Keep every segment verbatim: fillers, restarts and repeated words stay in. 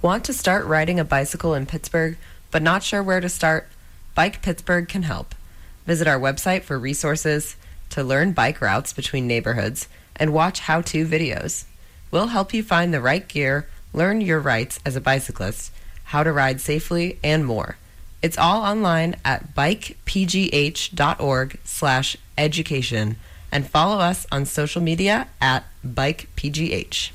Want to start riding a bicycle in Pittsburgh, but not sure where to start? Bike Pittsburgh can help. Visit our website for resources, to learn bike routes between neighborhoods, and watch how-to videos. We'll help you find the right gear, learn your rights as a bicyclist, how to ride safely, and more. It's all online at bikepgh.org slash education, and follow us on social media at bikepgh.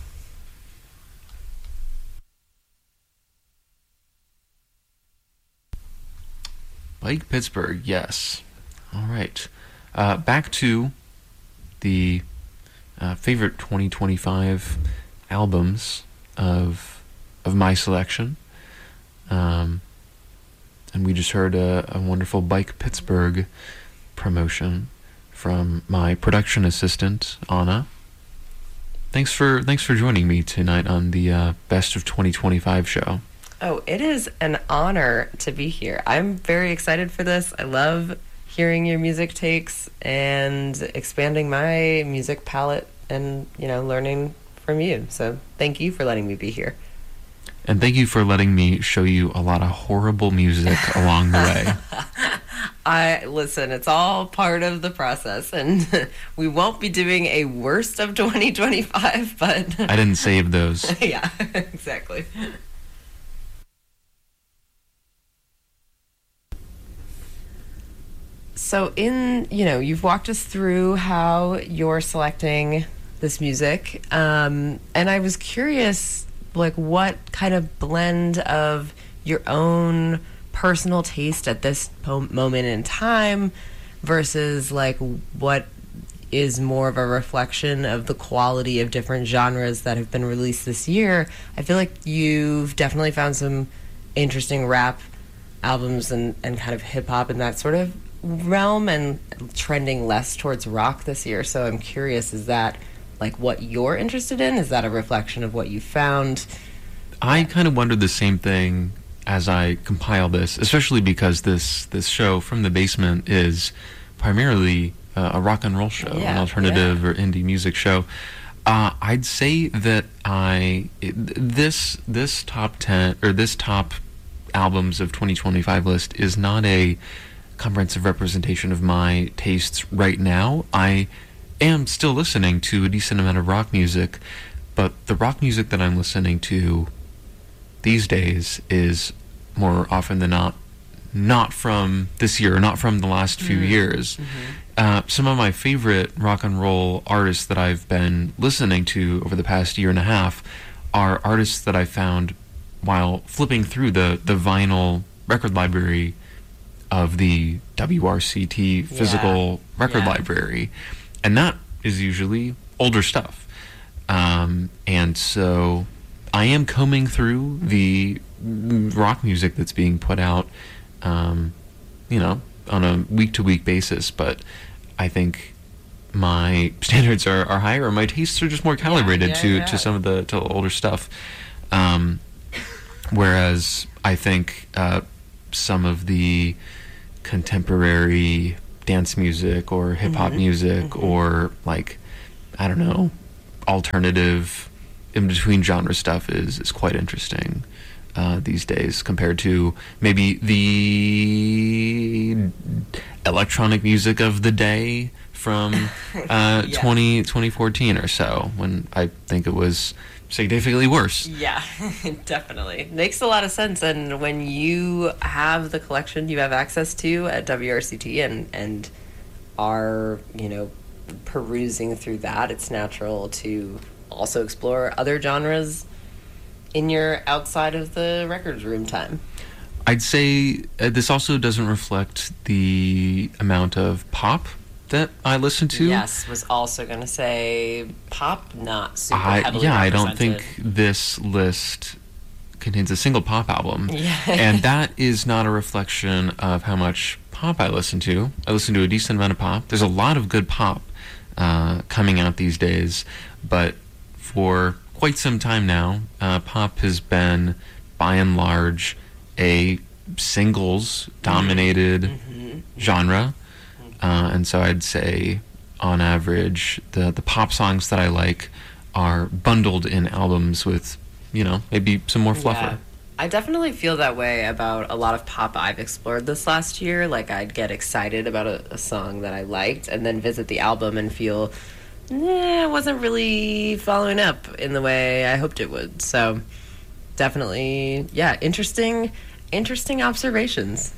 Bike Pittsburgh, yes. All right. Uh, back to the uh, favorite twenty twenty-five albums of of my selection. Um, and we just heard a, a wonderful Bike Pittsburgh promotion from my production assistant, Anna. Thanks for thanks for joining me tonight on the uh, Best of twenty twenty-five show. Oh, it is an honor to be here. I'm very excited for this. I love hearing your music takes and expanding my music palette and, you know, learning from you. So thank you for letting me be here. And thank you for letting me show you a lot of horrible music along the way. I listen, it's all part of the process, and we won't be doing a worst of twenty twenty-five, but I didn't save those. Yeah, exactly. So in, you know, you've walked us through how you're selecting this music, um, and I was curious, like, what kind of blend of your own personal taste at this po- moment in time versus, like, what is more of a reflection of the quality of different genres that have been released this year. I feel like you've definitely found some interesting rap albums and, and kind of hip-hop and that sort of realm, and trending less towards rock this year. So I'm curious, is that like what you're interested in? Is that a reflection of what you found? I kind of wondered the same thing as I compile this, especially because this this show From the Basement is primarily uh, a rock and roll show, Yeah, an alternative yeah. or indie music show. Uh, I'd say that I it, this this top ten or this top albums of twenty twenty-five list is not a comprehensive representation of my tastes right now. I am still listening to a decent amount of rock music, but the rock music that I'm listening to these days is more often than not not from this year, not from the last few Mm. years. Mm-hmm. Uh, some of my favorite rock and roll artists that I've been listening to over the past year and a half are artists that I found while flipping through the, the vinyl record library of the W R C T physical Yeah. record Yeah. library. And that is usually older stuff. Um, and so I am combing through the rock music that's being put out, um, you know, on a week-to-week basis. But I think my standards are, are higher, or my tastes are just more calibrated yeah, to, yeah. to some of the to older stuff. Um, whereas I think uh, some of the contemporary dance music or hip-hop Mhm. music Mhm. or, like, I don't know, alternative in-between genre stuff is, is quite interesting uh, these days compared to maybe the electronic music of the day from uh, Yeah. twenty, twenty fourteen or so, when I think it was significantly worse. Yeah, definitely. Makes a lot of sense. And when you have the collection you have access to at W R C T and, and are, you know, perusing through that, it's natural to also explore other genres in your outside of the records room time. I'd say uh, this also doesn't reflect the amount of pop that I listen to. Yes, was also going to say pop, not super I, heavily yeah, I don't represented. think this list contains a single pop album. Yeah. And that is not a reflection of how much pop I listen to. I listen to a decent amount of pop. There's a lot of good pop uh, coming out these days, but for quite some time now, uh, pop has been, by and large, a singles-dominated Mm-hmm. genre. Uh, and so I'd say, on average, the, the pop songs that I like are bundled in albums with you know, maybe some more fluffer. Yeah. I definitely feel that way about a lot of pop I've explored this last year. Like, I'd get excited about a, a song that I liked and then visit the album and feel, eh, I wasn't really following up in the way I hoped it would. So, definitely, yeah, interesting, interesting observations.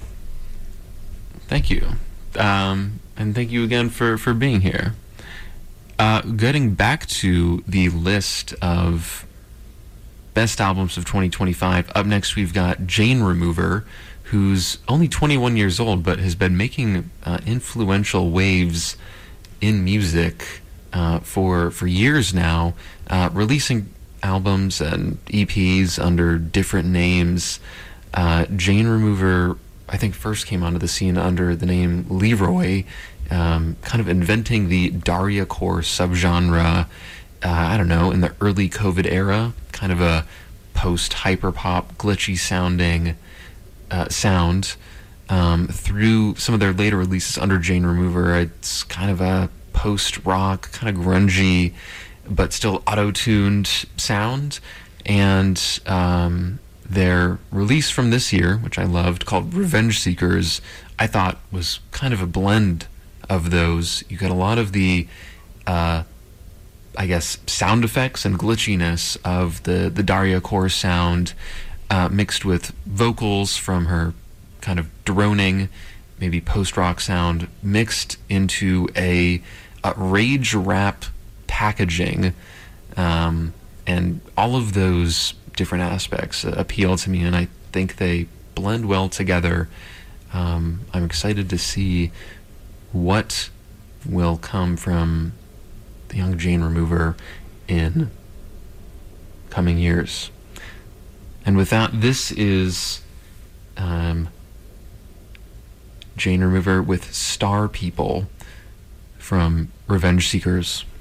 Thank you. Um, and thank you again for, for being here. Uh, getting back to the list of best albums of twenty twenty-five, up next we've got Jane Remover, who's only twenty-one years old, but has been making uh, influential waves in music uh, for for years now, uh, releasing albums and E Ps under different names. Uh, Jane Remover, I think, first came onto the scene under the name Leroy, um, kind of inventing the Daria core subgenre, uh, I don't know, in the early COVID era, kind of a post-hyperpop, glitchy sounding uh, sound. Um, through some of their later releases under Jane Remover, it's kind of a post-rock, kind of grungy, but still auto-tuned sound. And um, their release from this year, which I loved, called Revenge Seekers, I thought was kind of a blend of those. You got a lot of the uh, I guess, sound effects and glitchiness of the, the Daria core sound, uh, mixed with vocals from her kind of droning, maybe post-rock sound, mixed into a, a rage rap packaging. Um, and all of those different aspects uh, appeal to me, and I think they blend well together. Um, I'm excited to see what will come from the young Jane Remover in coming years. And with that, this is um, Jane Remover with Star People from Revenge Seekers.